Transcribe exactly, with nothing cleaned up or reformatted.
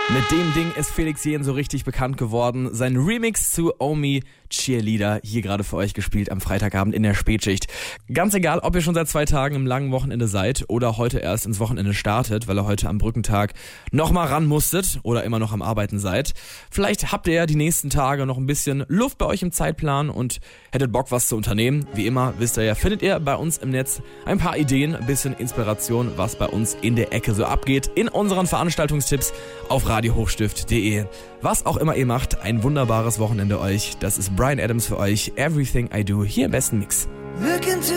Mit dem Ding ist Felix Jähn so richtig bekannt geworden. Sein Remix zu Omi Cheerleader, hier gerade für euch gespielt am Freitagabend in der Spätschicht. Ganz egal, ob ihr schon seit zwei Tagen im langen Wochenende seid oder heute erst ins Wochenende startet, weil ihr heute am Brückentag nochmal ran musstet oder immer noch am Arbeiten seid. Vielleicht habt ihr ja die nächsten Tage noch ein bisschen Luft bei euch im Zeitplan und hättet Bock, was zu unternehmen. Wie immer, wisst ihr ja, findet ihr bei uns im Netz ein paar Ideen, ein bisschen Inspiration, was bei uns in der Ecke so abgeht, in unseren Veranstaltungstipps auf radio hochstift punkt de. Was auch immer ihr macht, ein wunderbares Wochenende euch. Das ist Bryan Adams für euch. Everything I Do, hier im besten Mix. Look into